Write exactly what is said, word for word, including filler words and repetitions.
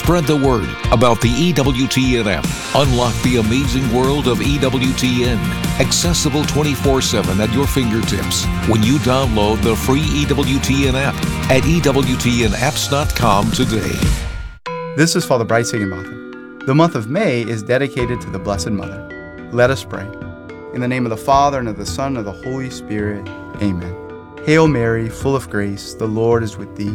Spread the word about the E W T N app. Unlock the amazing world of E W T N. Accessible twenty-four seven at your fingertips when you download the free E W T N app at E W T N apps dot com today. This is Father Bryce Higginbotham. The month of May is dedicated to the Blessed Mother. Let us pray. In the name of the Father, and of the Son, and of the Holy Spirit. Amen. Hail Mary, full of grace, the Lord is with thee.